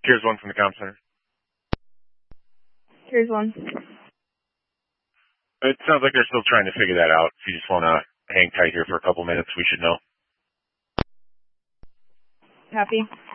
Here's one from the comm center. Here's one. It sounds like they're still trying to figure that out. If you just want to hang tight here for a couple minutes, we should know. Copy.